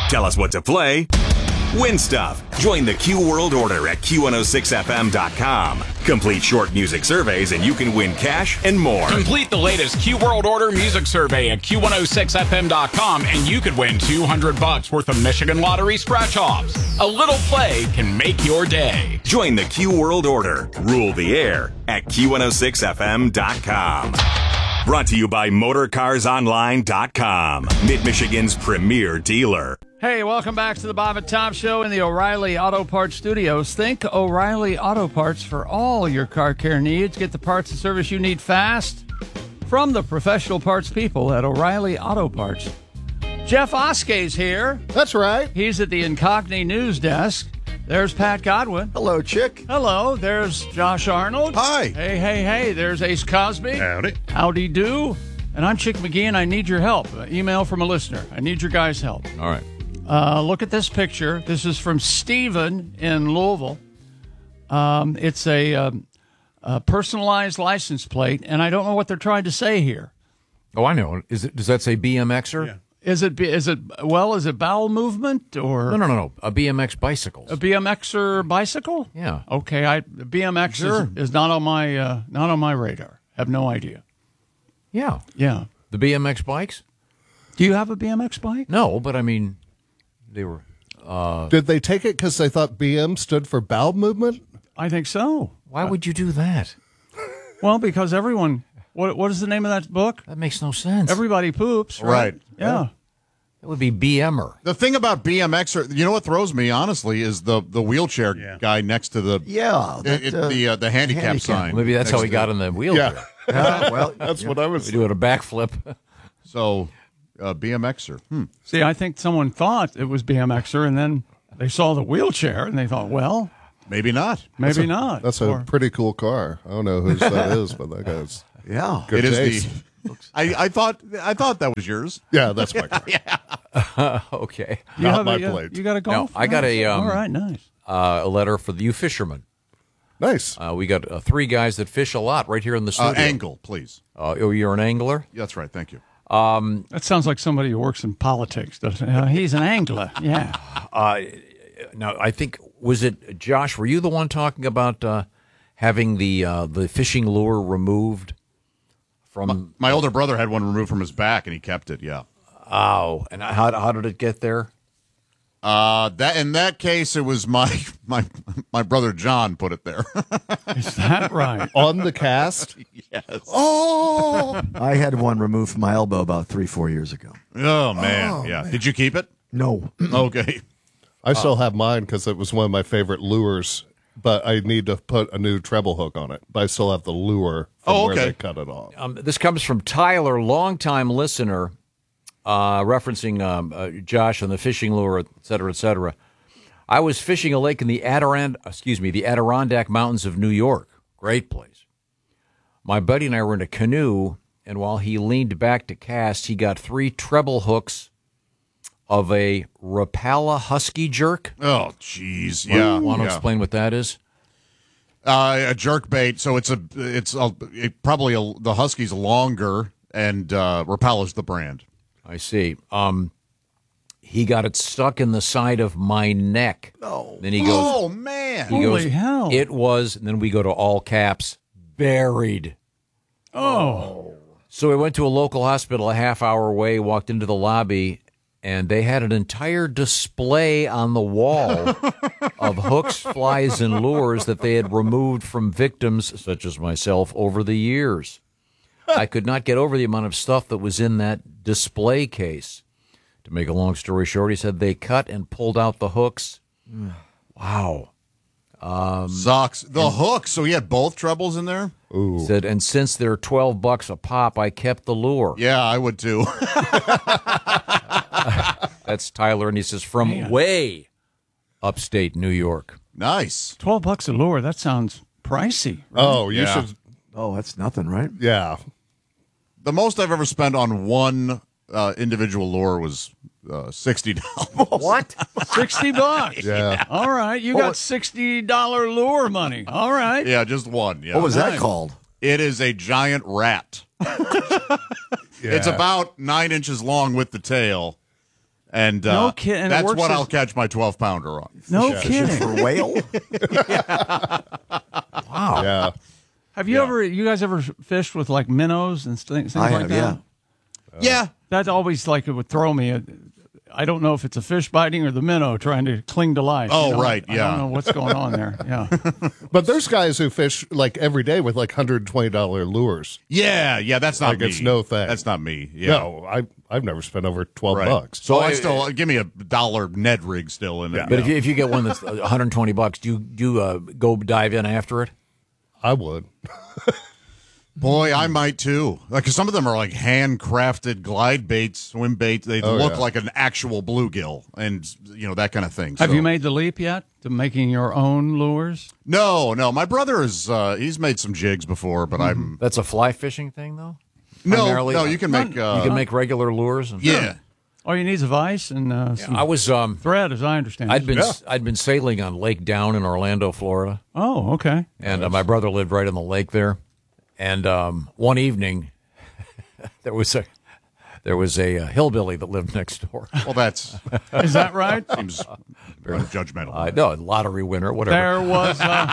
Tell us what to play. Win stuff. Join the Q World Order at Q106FM.com. Complete short music surveys and you can win cash and more. Complete the latest Q World Order music survey at Q106FM.com and you could win $200 worth of Michigan Lottery scratch-offs. A little play can make your day. Join the Q World Order. Rule the air at Q106FM.com. Brought to you by MotorCarsOnline.com, Mid-Michigan's premier dealer. Hey, welcome back to the Bob and Tom Show in the O'Reilly Auto Parts Studios. Think O'Reilly Auto Parts for all your car care needs. Get the parts and service you need fast from the professional parts people at O'Reilly Auto Parts. Jeff Oskay's here. That's right. He's at the Incogni News Desk. There's Pat Godwin. Hello, Chick. Hello. There's Josh Arnold. Hi. Hey. There's Ace Cosby. Howdy. Howdy do. And I'm Chick McGee, and I need your help. Email from a listener. I need your guys' help. All right. Look at this picture. This is from Steven in Louisville. It's a personalized license plate, and I don't know what they're trying to say here. Oh, I know. Does that say BMXer? Yeah. Is it bowel movement or No. A BMX bicycle. a BMXer bicycle? Yeah. Okay, BMX Sure. is not on my radar. Have no idea. Yeah. Yeah. The BMX bikes? Do you have a BMX bike? No, but I mean, they were. Did they take it because they thought BM stood for bowel movement? I think so. Why would you do that? Well, because everyone. What is the name of that book? That makes no sense. Everybody poops. Right. Yeah. It would be BMer. The thing about BMX, you know what throws me, honestly, is the wheelchair guy next to the the handicap sign. Maybe that's how he got in the wheelchair. Yeah. Well, that's what I was doing a backflip. So, BMXer. See, I think someone thought it was BMXer, and then they saw the wheelchair, and they thought, well, maybe not. Maybe not. That's a pretty cool car. I don't know whose that is, but that guy's good it taste. is I thought that was yours. Yeah, that's my car. Okay. Not my plate. You got a golf? No, I got a all right, nice. A letter for you fishermen. Nice. We got three guys that fish a lot right here in the studio. Angle, please. Oh, you're an angler? That's right. Thank you. That sounds like somebody who works in politics, doesn't it? He's an angler. Yeah. Now, I think, was it, Josh, were you the one talking about having the fishing lure removed from... My older brother had one removed from his back, and he kept it, yeah. Oh, and how did it get there? That in that case, it was my brother John put it there. Is that right? On the cast? Yes. Oh! I had one removed from my elbow about 3-4 years ago. Oh, man. Yeah. Man. Did you keep it? No. Okay. I still have mine because it was one of my favorite lures, but I need to put a new treble hook on it. But I still have the lure from where they cut it off. This comes from Tyler, longtime listener, referencing Josh on the fishing lure, et cetera, et cetera. I was fishing a lake in the Adirondack Mountains of New York. Great place. My buddy and I were in a canoe, and while he leaned back to cast, he got 3 treble hooks of a Rapala husky jerk. Oh, jeez. Yeah. Want to explain what that is? A jerk bait. So probably the husky's longer, and Rapala's the brand. I see. He got it stuck in the side of my neck. Oh. Then he goes, oh, man. Holy hell. It was, and then we go to all caps, buried. Oh. So we went to a local hospital a half hour away, walked into the lobby, and they had an entire display on the wall of hooks, flies, and lures that they had removed from victims, such as myself, over the years. I could not get over the amount of stuff that was in that display case. To make a long story short, he said they cut and pulled out the hooks. Wow. Socks. The hooks. So he had both trebles in there? Ooh. Said, and since they're $12 a pop, I kept the lure. Yeah, I would too. That's Tyler, and he says, from way upstate New York. Nice. $12 a lure. That sounds pricey. Right? Oh, you should. Oh, that's nothing, right? Yeah. The most I've ever spent on one individual lure was $60. What? $60. Yeah. All right. You got $60 lure money. All right. Yeah, just one. Yeah. What was that called? It is a giant rat. It's about 9 inches long with the tail. And no kidding. And that's it works what as- I'll catch my 12-pounder on. No Fishing kidding. for whale? Wow. Yeah. Have you guys ever fished with like minnows and things I like have, that? yeah. Yeah. That always it would throw me. I don't know if it's a fish biting or the minnow trying to cling to life. Oh, right, I yeah. don't know what's going on there. Yeah. But there's guys who fish like every day with like $120 lures. Yeah, that's not Like, me. it's no thing. That's not me. Yeah. No, I've never spent over $12. Right. So I still give me $1 Ned rig still in it. But if you get one that's $120, do you go dive in after it? I would. Boy, I might too. Because some of them are like handcrafted glide baits, swim baits. They look like an actual bluegill, and that kind of thing. Have So- you made the leap yet to making your own lures? No. My brother is. He's made some jigs before, but I'm That's a fly fishing thing, though. no. Primarily? You can make. You can make regular lures. And, Yeah. All you need is a vise and some I was. thread, as I understand. I'd been sailing on Lake Down in Orlando, Florida, Oh, okay. and my brother lived right on the lake there. And one evening, there was a hillbilly that lived next door. Well, that's Is that right? seems very judgmental. No, lottery winner, whatever. There was.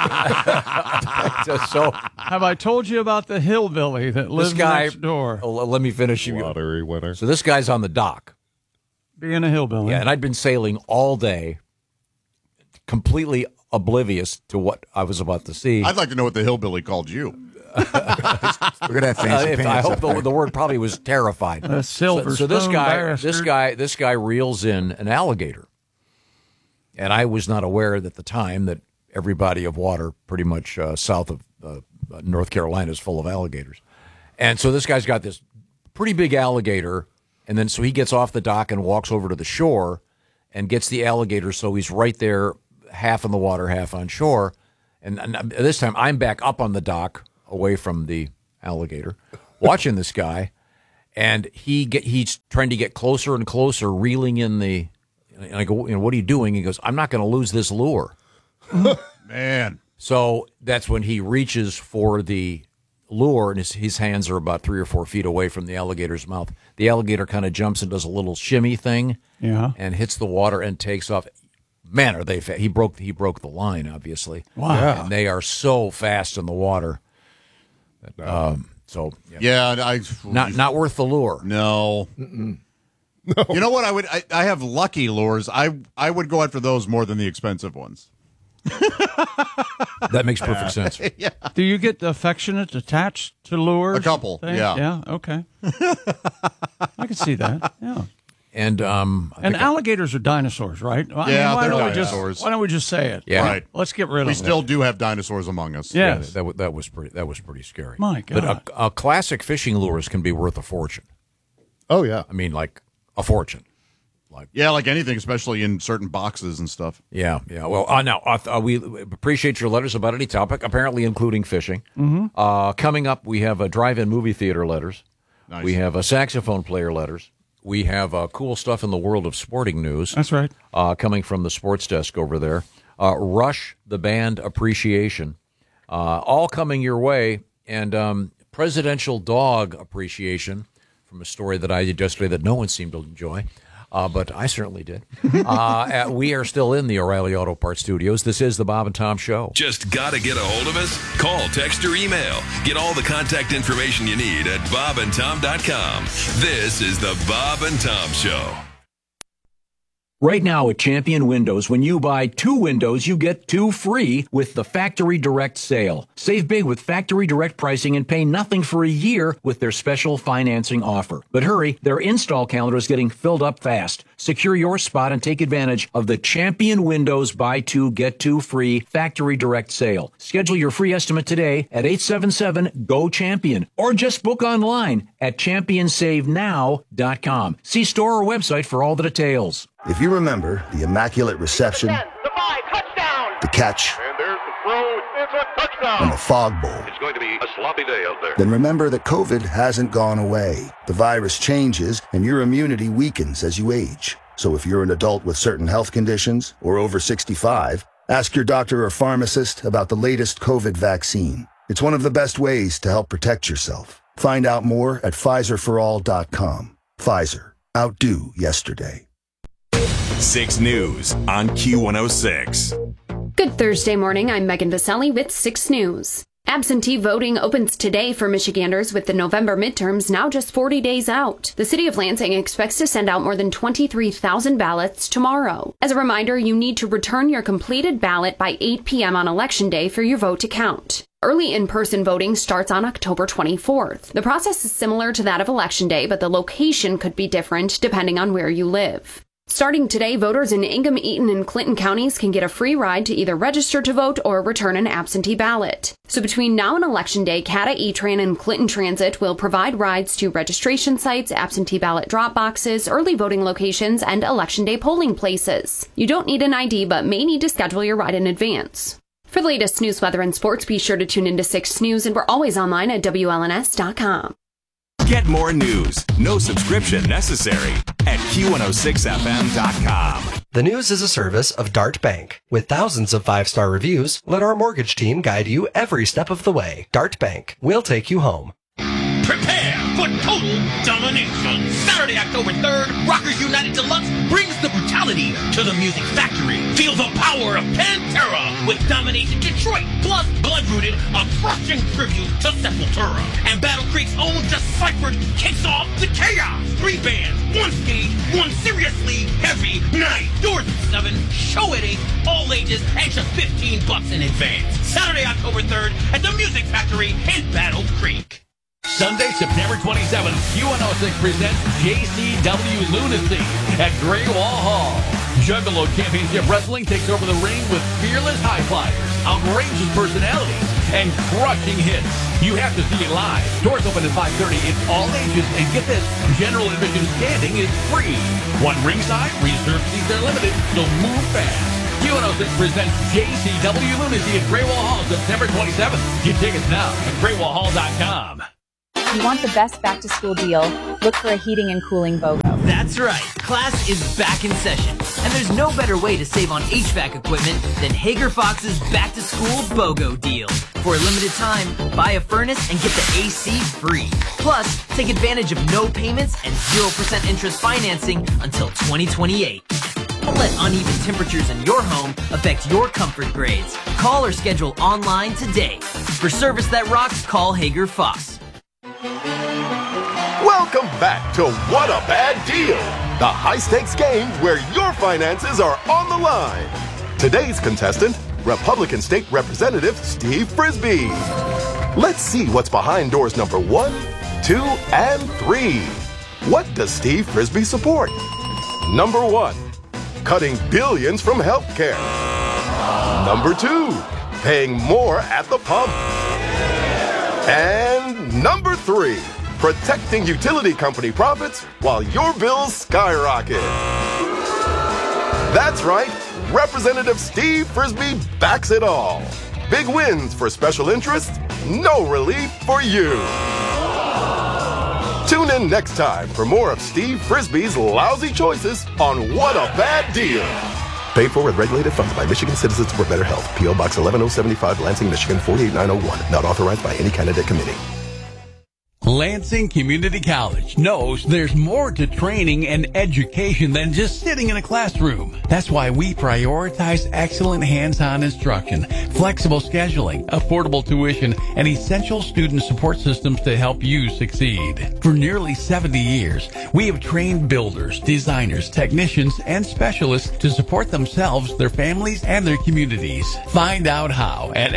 So Have I told you about the hillbilly that lives this guy. next door? Let me finish. Lottery winner. So this guy's on the dock. Being a hillbilly. Yeah, and I'd been sailing all day, completely oblivious to what I was about to see. I'd like to know what the hillbilly called you. We're going to have fancy I pants. hope the word probably was terrified. A silver So this spoon bastard. this guy reels in an alligator, and I was not aware at the time that every body of water, pretty much south of North Carolina, is full of alligators, and so this guy's got this pretty big alligator, and then so he gets off the dock and walks over to the shore, and gets the alligator, so he's right there, half in the water, half on shore, and this time I'm back up on the dock, away from the alligator, watching this guy, and he's trying to get closer and closer, reeling in the. And I go, what are you doing? He goes, I'm not going to lose this lure. Man. So that's when he reaches for the lure, and his hands are about 3 or 4 feet away from the alligator's mouth. The alligator kind of jumps and does a little shimmy thing, and hits the water and takes off. Man, are they fast? He broke the line, obviously. Wow. Yeah. And they are so fast in the water. So Yeah, not worth the lure. No. No. You know what? I have lucky lures. I would go after those more than the expensive ones. That makes perfect sense. Do you get affectionate attached to lures? A couple, things? yeah. Yeah, okay. I can see that, yeah. And Alligators are dinosaurs, right? I Yeah, why they're don't dinosaurs. why don't we just say it? Yeah. Right. Let's get rid of We them. still do have dinosaurs among us. Yes. that was pretty scary. My God. But a classic fishing lures can be worth a fortune. Oh, yeah. I mean, like a fortune. Yeah, like anything, especially in certain boxes and stuff. Yeah. Well, now we appreciate your letters about any topic, apparently including fishing. Mm-hmm. Coming up, we have drive-in movie theater letters. Nice. We have saxophone player letters. We have cool stuff in the world of sporting news. That's right. Coming from the sports desk over there. Rush, the band appreciation. All coming your way. And presidential dog appreciation from a story that I did yesterday that no one seemed to enjoy. But I certainly did. We are still in the O'Reilly Auto Parts studios. This is the Bob and Tom Show. Just gotta get a hold of us? Call, text, or email. Get all the contact information you need at bobandtom.com. This is the Bob and Tom Show. Right now at Champion Windows, when you buy 2 windows, you get 2 free with the Factory Direct sale. Save big with Factory Direct pricing and pay nothing for a year with their special financing offer. But hurry, their install calendar is getting filled up fast. Secure your spot and take advantage of the Champion Windows buy 2, get 2 free Factory Direct sale. Schedule your free estimate today at 877-GO-CHAMPION or just book online at championsavenow.com. See store or website for all the details. If you remember the Immaculate Reception, the 5, touchdown! the catch, And there's the throw, it's a touchdown! and the Fog Bowl, It's going to be a sloppy day out there. then remember that COVID hasn't gone away. The virus changes, and your immunity weakens as you age. So if you're an adult with certain health conditions or over 65, ask your doctor or pharmacist about the latest COVID vaccine. It's one of the best ways to help protect yourself. Find out more at PfizerForAll.com. Pfizer. Outdo yesterday. 6 News on Q106. Good Thursday morning. I'm Megan Vaselli with 6 News. Absentee voting opens today for Michiganders with the November midterms now just 40 days out. The city of Lansing expects to send out more than 23,000 ballots tomorrow. As a reminder, you need to return your completed ballot by 8 p.m. on Election Day for your vote to count. Early in-person voting starts on October 24th. The process is similar to that of Election Day, but the location could be different depending on where you live. Starting today, voters in Ingham, Eaton, and Clinton counties can get a free ride to either register to vote or return an absentee ballot. So between now and Election Day, CATA, E-Tran, and Clinton Transit will provide rides to registration sites, absentee ballot drop boxes, early voting locations, and Election Day polling places. You don't need an ID, but may need to schedule your ride in advance. For the latest news, weather, and sports, be sure to tune into 6 News, and we're always online at WLNS.com. Get more news, no subscription necessary, at Q106FM.com. The News is a service of Dart Bank. With thousands of 5-star reviews, let our mortgage team guide you every step of the way. Dart Bank. We'll take you home. Prepare for total domination. Saturday, October 3rd, Rockers United Deluxe brings the brutality to the Music Factory. Feel the power of Pantera with Domination Detroit, plus Bloodrooted, a crushing tribute to Sepultura. And Battle Creek's own Deciphered kicks off the chaos. 3 bands, 1 stage, 1 seriously heavy night. Doors at 7, show at 8, all ages, and just $15 in advance. Saturday, October 3rd at the Music Factory in Battle Creek. Sunday, September 27th, Q106 presents JCW Lunacy at Gray Wall Hall. Juggalo Championship Wrestling takes over the ring with fearless high flyers, outrageous personalities, and crushing hits. You have to see it live. Doors open at 5:30. It's all ages, and get this, general admission standing is free. One ringside, reserved seats are limited, so move fast. Q106 presents JCW Lunacy at Gray Wall Hall, September 27th. Get tickets now at GrayWallHall.com. If you want the best back-to-school deal, look for a heating and cooling BOGO. That's right. Class is back in session. And there's no better way to save on HVAC equipment than Hager Fox's back-to-school BOGO deal. For a limited time, buy a furnace and get the AC free. Plus, take advantage of no payments and 0% interest financing until 2028. Don't let uneven temperatures in your home affect your comfort grades. Call or schedule online today. For service that rocks, call Hager Fox. Welcome back to What a Bad Deal, the high-stakes game where your finances are on the line. Today's contestant, Republican State Representative Steve Frisbee. Let's see what's behind doors number 1, 2, and 3. What does Steve Frisbee support? Number 1, cutting billions from healthcare. Number 2, paying more at the pump. And number 3, protecting utility company profits while your bills skyrocket. That's right, Representative Steve Frisbee backs it all. Big wins for special interests, no relief for you. Tune in next time for more of Steve Frisbee's lousy choices on What a Bad Deal. Paid for with regulated funds by Michigan Citizens for Better Health. P.O. Box 11075, Lansing, Michigan 48901. Not authorized by any candidate committee. Lansing Community College knows there's more to training and education than just sitting in a classroom. That's why we prioritize excellent hands-on instruction, flexible scheduling, affordable tuition, and essential student support systems to help you succeed. For nearly 70 years, we have trained builders, designers, technicians, and specialists to support themselves, their families, and their communities. Find out how at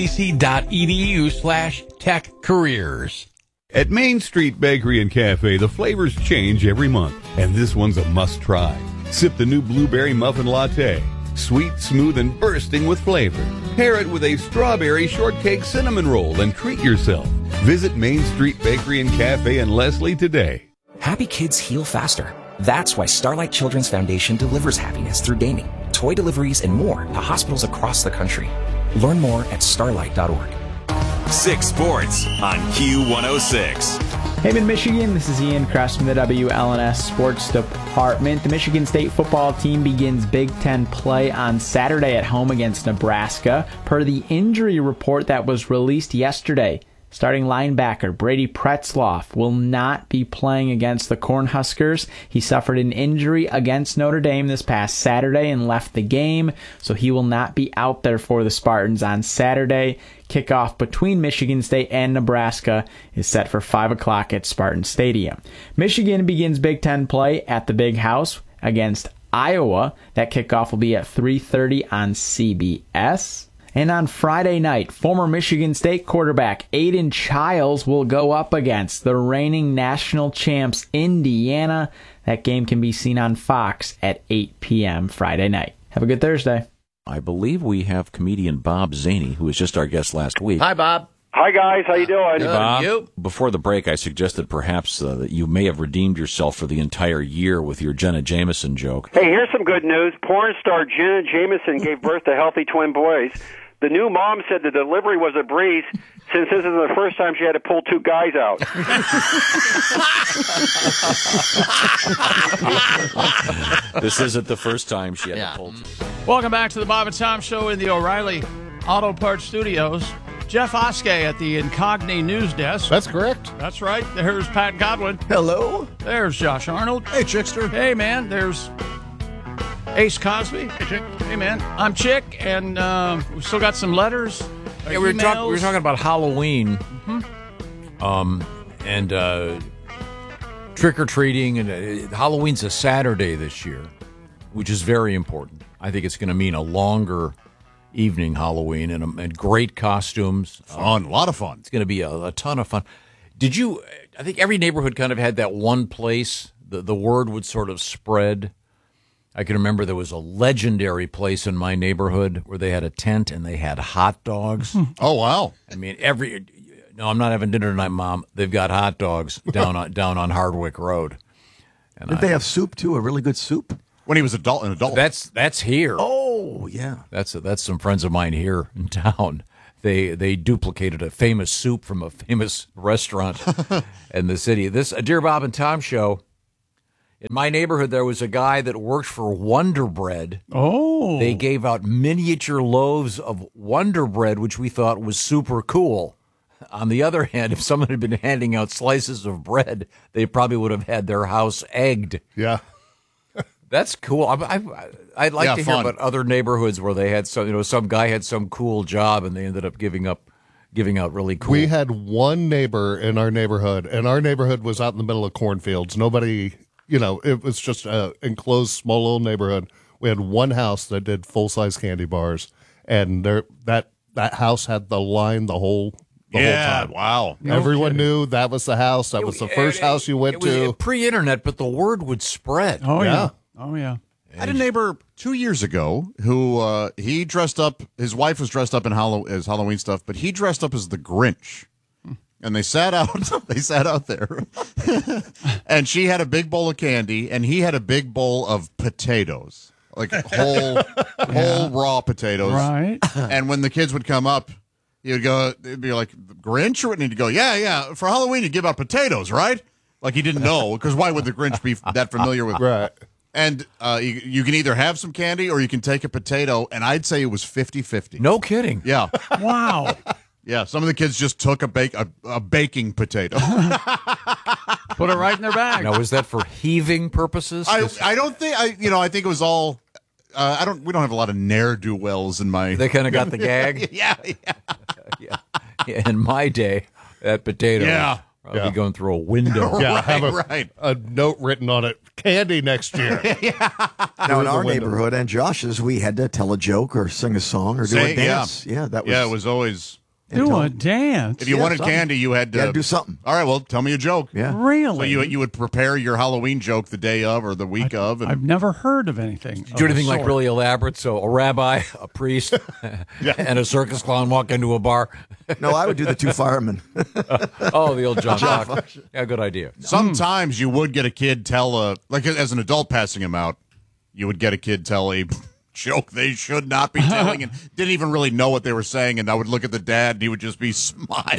lcc.edu/techcareers. At Main Street Bakery and Cafe, the flavors change every month, and this one's a must-try. Sip the new blueberry muffin latte. Sweet, smooth, and bursting with flavor. Pair it with a strawberry shortcake cinnamon roll and treat yourself. Visit Main Street Bakery and Cafe in Leslie today. Happy kids heal faster. That's why Starlight Children's Foundation delivers happiness through gaming, toy deliveries, and more to hospitals across the country. Learn more at starlight.org. 6 Sports on Q106. Haven, Michigan, this is Ian Kress from the WLNS Sports Department. The Michigan State football team begins Big Ten play on Saturday at home against Nebraska. Per the injury report that was released yesterday, Starting linebacker Brady Pretzloff will not be playing against the Cornhuskers. He suffered an injury against Notre Dame this past Saturday and left the game, so he will not be out there for the Spartans on Saturday. Kickoff between Michigan State and Nebraska is set for 5 o'clock at Spartan Stadium. Michigan begins Big Ten play at the Big House against Iowa. That kickoff will be at 3:30 on CBS. And on Friday night, former Michigan State quarterback Aiden Childs will go up against the reigning national champs Indiana. That game can be seen on Fox at 8 p.m. Friday night. Have a good Thursday. I believe we have comedian Bob Zaney, who was just our guest last week. Hi, Bob. Hi, guys. How you doing? Hey, Bob. Before the break, I suggested perhaps that you may have redeemed yourself for the entire year with your Jenna Jameson joke. Hey, here's some good news. Porn star Jenna Jameson gave birth to healthy twin boys. The new mom said the delivery was a breeze since this is the first time she had to pull two guys out. This isn't the first time she had to pull two. Welcome back to the Bob and Tom Show in the O'Reilly Auto Parts Studios. Jeff Oskey at the Incogni News Desk. That's correct. That's right. There's Pat Godwin. Hello. There's Josh Arnold. Hey, Chickster. Hey, man. There's Ace Cosby. Hey, Chick. Hey, man. I'm Chick, and we've still got some letters. Yeah, we were talking about Halloween, and trick-or-treating, and Halloween's a Saturday this year, which is very important. I think it's going to mean a longer evening Halloween and great costumes. Fun, a lot of fun. It's going to be a ton of fun. I think every neighborhood kind of had that one place, the word would sort of spread. I can remember there was a legendary place in my neighborhood where they had a tent and they had hot dogs. Oh, wow. I mean, no, I'm not having dinner tonight, Mom. They've got hot dogs down on Hardwick Road. And Did they have soup, too? A really good soup? When he was an adult. That's here. Oh, yeah. That's some friends of mine here in town. They duplicated a famous soup from a famous restaurant in the city. This Dear Bob and Tom show. In my neighborhood, there was a guy that worked for Wonder Bread. Oh. They gave out miniature loaves of Wonder Bread, which we thought was super cool. On the other hand, if someone had been handing out slices of bread, they probably would have had their house egged. Yeah. That's cool. I'd like to hear about other neighborhoods where they had some guy had some cool job and they ended up giving out really cool. We had one neighbor in our neighborhood, and our neighborhood was out in the middle of cornfields. Nobody, it was just an enclosed small little neighborhood. We had one house that did full-size candy bars, and that house had the line the whole time. Wow. Everyone knew that was the house. That was the first house you went to. It was pre-internet, but the word would spread. Oh, yeah. Oh, yeah. I had a neighbor 2 years ago who he dressed up. His wife was dressed up in as Halloween stuff, but he dressed up as the Grinch. And they sat out. They sat out there, and she had a big bowl of candy, and he had a big bowl of potatoes, like whole raw potatoes. Right. And when the kids would come up, he would go. They'd be like, Grinch, and he'd go, yeah. For Halloween, you give out potatoes, right? Like he didn't know, because why would the Grinch be that familiar with? Right. And you can either have some candy or you can take a potato, and I'd say it was 50-50. No kidding. Yeah. Wow. Yeah, some of the kids just took a baking potato. Put it right in their bag. Now, was that for heaving purposes? I don't think I think it was all. We don't have a lot of ne'er-do-wells in my. They kind of got the gag. Yeah. In my day, that potato. Yeah. Probably going through a window. Yeah, have a note written on it. Candy next year. Now, in our neighborhood and Josh's, we had to tell a joke or sing a song or do a dance. Yeah, that was. Yeah, it was always. Do a dance. If you wanted candy, you had to do something. All right, well, tell me a joke. Yeah. Really? So you would prepare your Halloween joke the day of or the week of. And I've never heard of anything. Did you do anything like really elaborate? So a rabbi, a priest, and a circus clown walk into a bar? No, I would do the two firemen. Oh, the old John Fox. Yeah, good idea. Sometimes you would get a kid tell like as an adult passing him out, you would get a kid tell a joke they should not be telling and didn't even really know what they were saying, and I would look at the dad and he would just be smiling.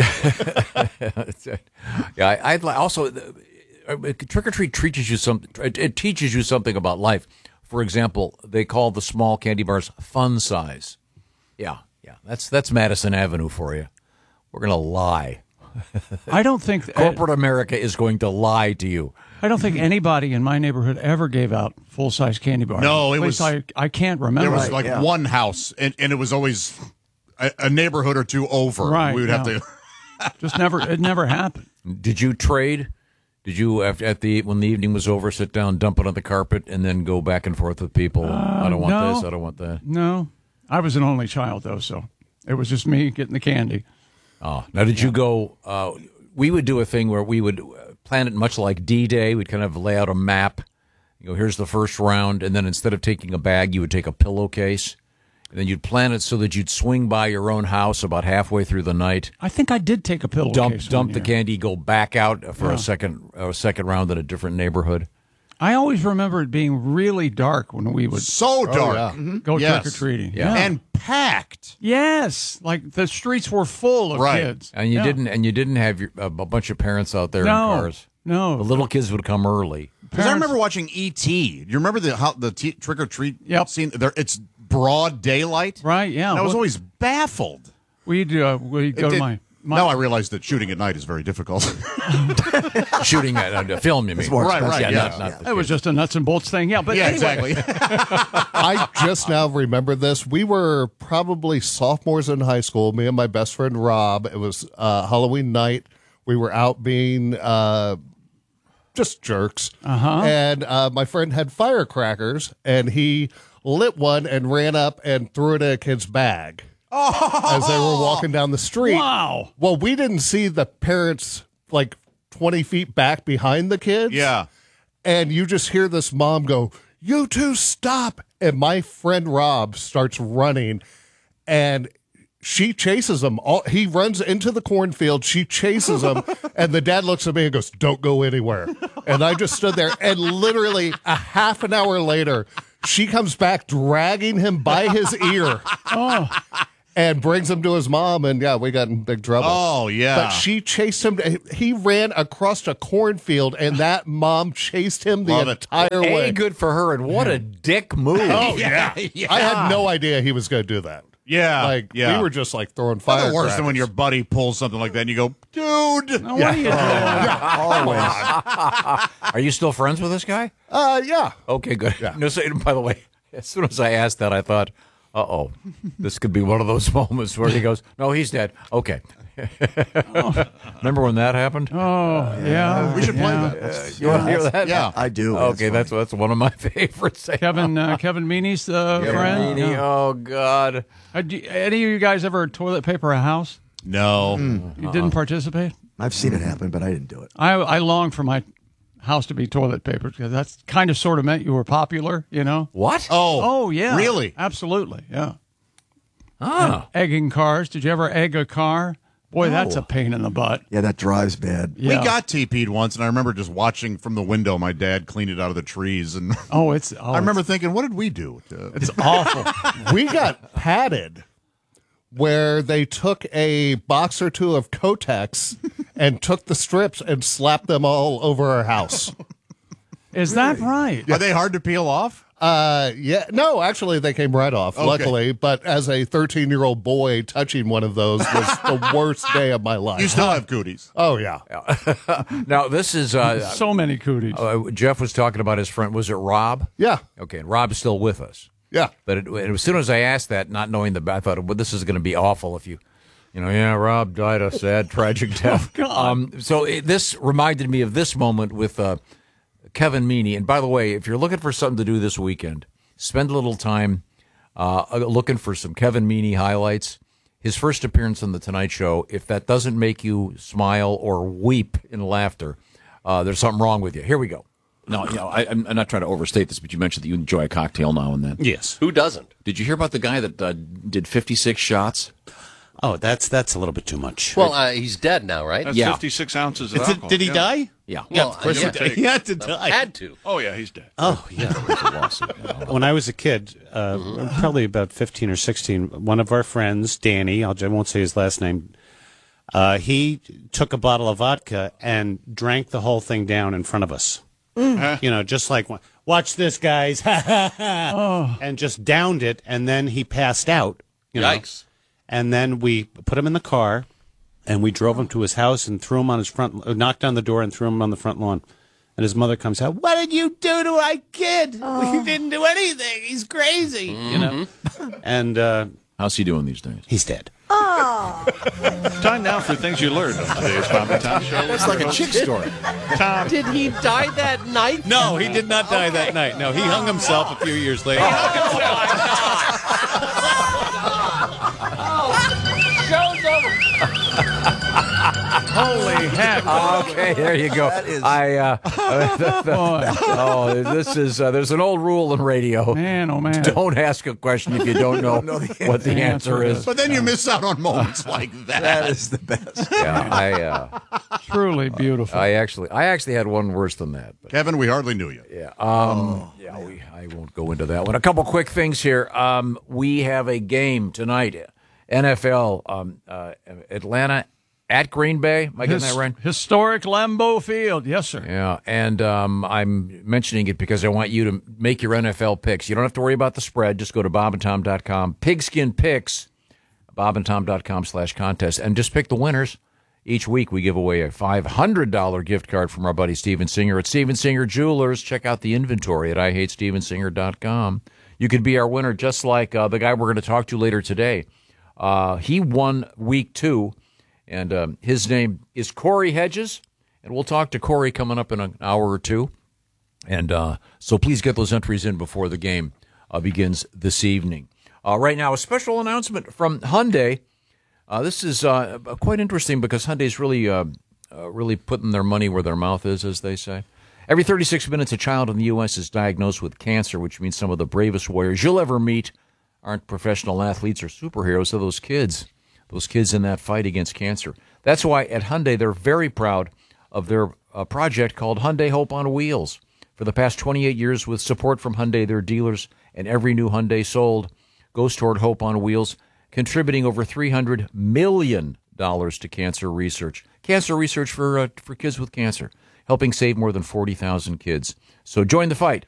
Yeah, I'd also trick or treat teaches you something. It teaches you something about life. For example, they call the small candy bars fun size. Yeah, that's Madison Avenue for you. We're gonna lie. I don't think corporate America is going to lie to you. I don't think anybody in my neighborhood ever gave out full-size candy bars. No, it At least was. I can't remember. There was like one house, and it was always a neighborhood or two over. Right, We would have to. Just never. It never happened. Did you trade? Did you when the evening was over, sit down, dump it on the carpet, and then go back and forth with people? I don't want no. this. I don't want that. No, I was an only child though, so it was just me getting the candy. Oh, now did you go? We would do a thing where we would plan it much like D-Day. We'd kind of lay out a map. You go, here's the first round, and then instead of taking a bag, you would take a pillowcase. And then you'd plan it so that you'd swing by your own house about halfway through the night. I think I did take a pillowcase. Dump the candy, go back out for a second round in a different neighborhood. I always remember it being really dark when we would dark. go trick or treating. Yeah. And packed. Yes, like the streets were full of kids. And you didn't have a bunch of parents out there in cars. No, the little kids would come early. Because I remember watching E.T. Do you remember the trick or treat scene? It's broad daylight, right? Yeah, and I was always baffled. We'd go to my. Now I realize that shooting at night is very difficult. Shooting at a film, you mean? Right. It was just a nuts and bolts thing. Yeah, but anyway. exactly. I just now remember this. We were probably sophomores in high school, me and my best friend Rob. It was Halloween night. We were out being just jerks. And my friend had firecrackers, and he lit one and ran up and threw it in a kid's bag as they were walking down the street. Wow. Well, we didn't see the parents like 20 feet back behind the kids. Yeah. And you just hear this mom go, "You two stop." And my friend Rob starts running, and she chases him. He runs into the cornfield. She chases him, and the dad looks at me and goes, "Don't go anywhere." And I just stood there, and literally a half an hour later, she comes back dragging him by his ear. And brings him to his mom, and we got in big trouble. Oh, yeah. But she chased him. He ran across a cornfield, and that mom chased him the entire way. Good for her, and what a dick move. Oh, yeah. I had no idea he was going to do that. Yeah. We were just like throwing fire. Nothing worse than when your buddy pulls something like that, and you go, "Dude, what are you doing?" Always. Are you still friends with this guy? Yeah. Okay, good. Yeah. No, so, by the way, as soon as I asked that, I thought, this could be one of those moments where he goes, "No, he's dead." Okay. Remember when that happened? Oh, yeah. We should play that. You want to hear that? Yeah, I do. Okay, that's one of my favorites. Kevin Meaney's friend. Meaney, Yeah. oh God. Any of you guys ever toilet paper a house? No. You didn't participate? I've seen it happen, but I didn't do it. I long for my house to be toilet paper because that's kind of sort of meant you were popular, you know? What? Oh, yeah. Really? Absolutely, yeah. Ah. Egging cars. Did you ever egg a car? Boy, that's a pain in the butt. Yeah, that drives bad. Yeah. We got TP'd once, and I remember just watching from the window. My dad cleaned it out of the trees, and I remember thinking, "What did we do?" It's awful. We got patted where they took a box or two of Kotex and took the strips and slapped them all over our house. Is that right? Are they hard to peel off? Yeah. No, actually, they came right off, Okay. luckily. But as a 13-year-old boy, touching one of those was the worst day of my life. You still have cooties. Oh, yeah. Now, this is... so many cooties. Jeff was talking about his friend. Was it Rob? Yeah. Okay, and Rob is still with us. Yeah. But as soon as I asked that, not knowing I thought, well, this is going to be awful if Rob died a sad, tragic death. God. So this reminded me of this moment with Kevin Meaney. And by the way, if you're looking for something to do this weekend, spend a little time looking for some Kevin Meaney highlights. His first appearance on The Tonight Show, if that doesn't make you smile or weep in laughter, there's something wrong with you. Here we go. No, I'm not trying to overstate this, but you mentioned that you enjoy a cocktail now and then. Yes. Who doesn't? Did you hear about the guy that did 56 shots? Oh, that's a little bit too much. Well, he's dead now, right? That's 56 ounces of alcohol. Did he die? Yeah. Well, of course he had to die. Had to. Oh, yeah, he's dead. Oh, yeah. When I was a kid, probably about 15 or 16, one of our friends, Danny, I won't say his last name, he took a bottle of vodka and drank the whole thing down in front of us. Just like, watch this, guys, and just downed it, and then he passed out. Yikes. And then we put him in the car, And we drove him to his house and threw him on his knocked on the door and threw him on the front lawn. And his mother comes out, "What did you do to our kid? We didn't do anything. He's crazy." You know. And how's he doing these days? He's dead. Oh. Time now for things you learned on today's Bob and Tom Show. That's like a chick story. Tom. Did he die that night? No, he did not die that night. No, he hung himself a few years later. Show's over. Holy heck. Okay, there you go. This is there's an old rule in radio. Man, oh man. Don't ask a question if you don't know what the answer is. But then you miss out on moments like that. That is the best. Yeah, truly beautiful. I actually had one worse than that. But, Kevin, we hardly knew you. Yeah. I won't go into that one. A couple quick things here. We have a game tonight. NFL, Atlanta at Green Bay. Am I getting that right? Historic Lambeau Field. Yes, sir. Yeah, and I'm mentioning it because I want you to make your NFL picks. You don't have to worry about the spread. Just go to bobandtom.com. Pigskin Picks, bobandtom.com/contest, and just pick the winners. Each week we give away a $500 gift card from our buddy Steven Singer at Steven Singer Jewelers. Check out the inventory at IHateStevenSinger.com. You could be our winner just like the guy we're going to talk to later today. He won week 2, and his name is Corey Hedges, and we'll talk to Corey coming up in an hour or two. And so please get those entries in before the game begins this evening. Right now, a special announcement from Hyundai. This is quite interesting because Hyundai's really putting their money where their mouth is, as they say. Every 36 minutes, a child in the U.S. is diagnosed with cancer, which means some of the bravest warriors you'll ever meet aren't professional athletes or superheroes. They're those kids in that fight against cancer. That's why at Hyundai, they're very proud of their project called Hyundai Hope on Wheels. For the past 28 years, with support from Hyundai, their dealers, and every new Hyundai sold goes toward Hope on Wheels, contributing over $300 million to cancer research. Cancer research for kids with cancer, helping save more than 40,000 kids. So join the fight.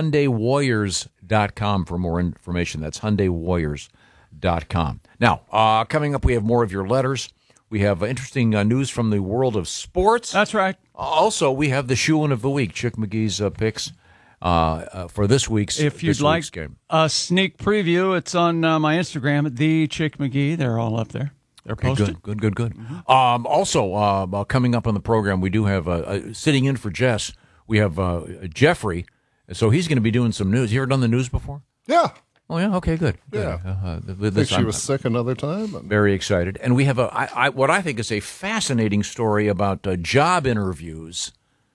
HyundaiWarriors.com for more information. That's HyundaiWarriors.com. Now, coming up, we have more of your letters. We have interesting news from the world of sports. That's right. Also, we have the Shoe-In of the Week, Chick McGee's picks for this week's If you'd like game. A sneak preview, it's on my Instagram at the Chick McGee. They're all up there. They're posted. Good. Mm-hmm. Also, coming up on the program, we do have sitting in for Jess. We have Jeffrey. So he's going to be doing some news. You ever done the news before? Yeah. Oh, yeah? Okay, good. Yeah. I think she was sick another time. Very excited. And we have what I think is a fascinating story about job interviews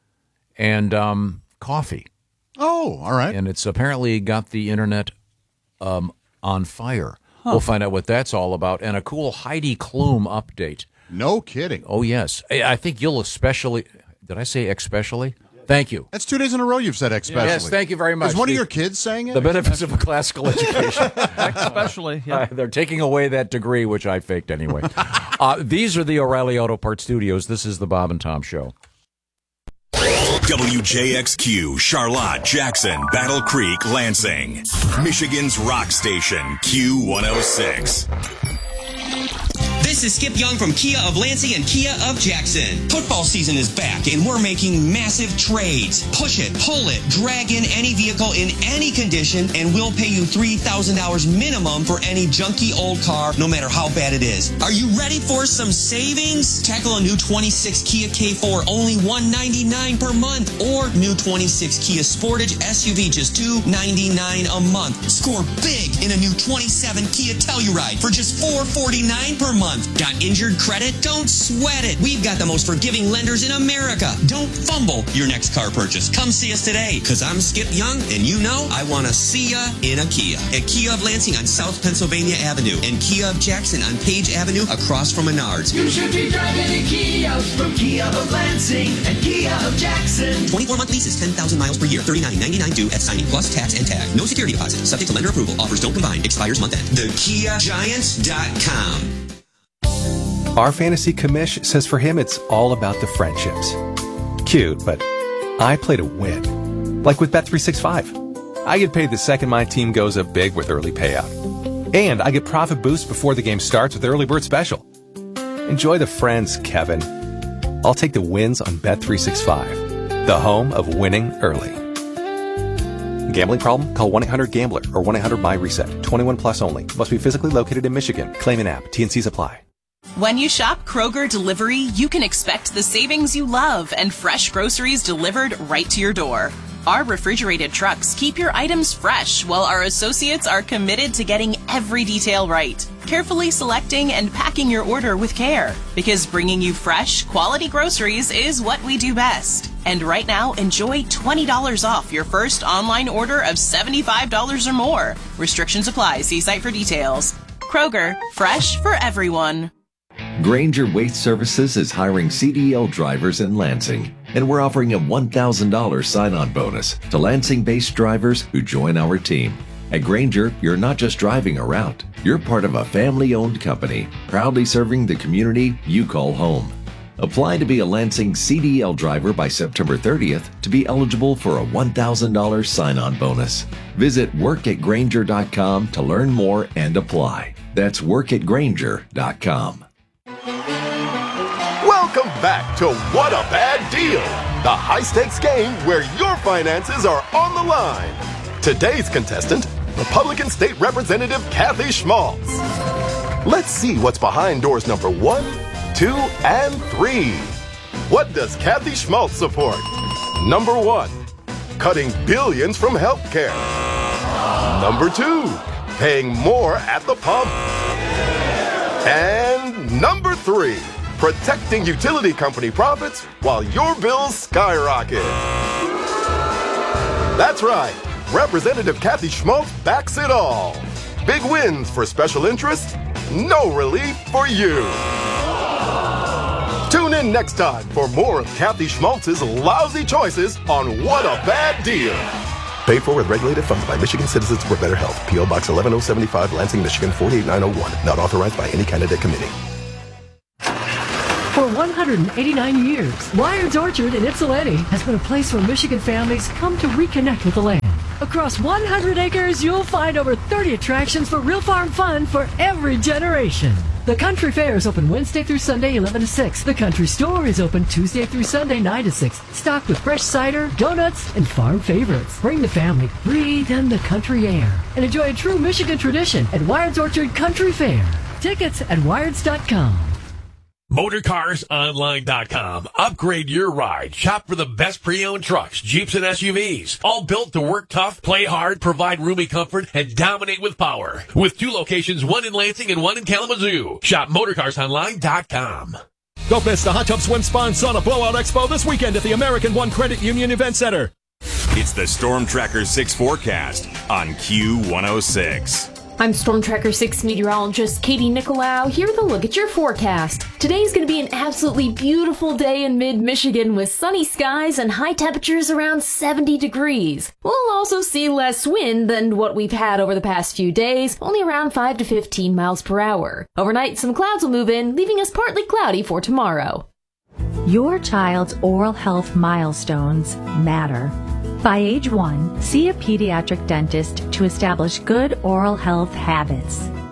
and coffee. Oh, all right. And it's apparently got the internet on fire. Huh. We'll find out what that's all about. And a cool Heidi Klum update. No kidding. Oh, yes. I think you'll especially... Did I say especially? Thank you. That's 2 days in a row you've said especially. Yes, thank you very much. Is one of your kids saying it? The benefits of a classical education. Especially, yeah. They're taking away that degree, which I faked anyway. These are the O'Reilly Auto Parts Studios. This is the Bob and Tom Show. WJXQ, Charlotte, Jackson, Battle Creek, Lansing. Michigan's rock station, Q106. This is Skip Young from Kia of Lansing and Kia of Jackson. Football season is back and we're making massive trades. Push it, pull it, drag in any vehicle in any condition and we'll pay you $3,000 minimum for any junky old car, no matter how bad it is. Are you ready for some savings? Tackle a new 26 Kia K4, only $199 per month, or new 26 Kia Sportage SUV, just $299 a month. Score big in a new 27 Kia Telluride for just $449 per month. Got injured credit? Don't sweat it. We've got the most forgiving lenders in America. Don't fumble your next car purchase. Come see us today, because I'm Skip Young, and you know I want to see ya in a Kia. At Kia of Lansing on South Pennsylvania Avenue, and Kia of Jackson on Page Avenue across from Menards. You should be driving a Kia from Kia of Lansing and Kia of Jackson. 24-month leases, 10,000 miles per year, $39.99 due at signing, plus tax and tag. No security deposit. Subject to lender approval. Offers don't combine. Expires month end. TheKiaGiants.com. Our fantasy commish says for him it's all about the friendships. Cute, but I play to win. Like with Bet365. I get paid the second my team goes up big with early payout. And I get profit boost before the game starts with Early Bird Special. Enjoy the friends, Kevin. I'll take the wins on Bet365, the home of winning early. Gambling problem? Call 1-800-GAMBLER or 1-800-MY-RESET. 21 plus only. Must be physically located in Michigan. Claim an app. T&Cs apply. When you shop Kroger Delivery, you can expect the savings you love and fresh groceries delivered right to your door. Our refrigerated trucks keep your items fresh, while our associates are committed to getting every detail right, carefully selecting and packing your order with care. Because bringing you fresh, quality groceries is what we do best. And right now, enjoy $20 off your first online order of $75 or more. Restrictions apply. See site for details. Kroger, fresh for everyone. Grainger Waste Services is hiring CDL drivers in Lansing, and we're offering a $1,000 sign-on bonus to Lansing-based drivers who join our team. At Grainger, you're not just driving a route. You're part of a family-owned company, proudly serving the community you call home. Apply to be a Lansing CDL driver by September 30th to be eligible for a $1,000 sign-on bonus. Visit workatgrainger.com to learn more and apply. That's workatgrainger.com. Welcome back to What a Bad Deal, the high-stakes game where your finances are on the line. Today's contestant, Republican State Representative Kathy Schmaltz. Let's see what's behind doors number 1, 2, and 3. What does Kathy Schmaltz support? Number 1, cutting billions from healthcare. Number 2, paying more at the pump. And number 3, protecting utility company profits while your bills skyrocket. That's right. Representative Kathy Schmaltz backs it all. Big wins for special interests, no relief for you. Tune in next time for more of Kathy Schmaltz's lousy choices on What a Bad Deal. Paid for with regulated funds by Michigan Citizens for Better Health. P.O. Box 11075, Lansing, Michigan 48901. Not authorized by any candidate committee. For 189 years, Wired's Orchard in Ypsilanti has been a place where Michigan families come to reconnect with the land. Across 100 acres, you'll find over 30 attractions for real farm fun for every generation. The Country Fair is open Wednesday through Sunday, 11 to 6. The Country Store is open Tuesday through Sunday, 9 to 6. Stocked with fresh cider, donuts, and farm favorites. Bring the family, breathe in the country air, and enjoy a true Michigan tradition at Wired's Orchard Country Fair. Tickets at wireds.com. MotorCarsOnline.com. Upgrade your ride. Shop for the best pre-owned trucks, Jeeps, and SUVs. All built to work tough, play hard, provide roomy comfort, and dominate with power. With 2 locations, one in Lansing and one in Kalamazoo. Shop MotorCarsOnline.com. Don't miss the Hot Tub Swim Spa and Sauna Blowout Expo this weekend at the American One Credit Union Event Center. It's the Storm Tracker 6 forecast on Q106. I'm Storm Tracker 6 meteorologist Katie Nicolau here with a look at your forecast. Today's going to be an absolutely beautiful day in mid-Michigan with sunny skies and high temperatures around 70 degrees. We'll also see less wind than what we've had over the past few days, only around 5 to 15 miles per hour. Overnight, some clouds will move in, leaving us partly cloudy for tomorrow. Your child's oral health milestones matter. By age 1, see a pediatric dentist to establish good oral health habits.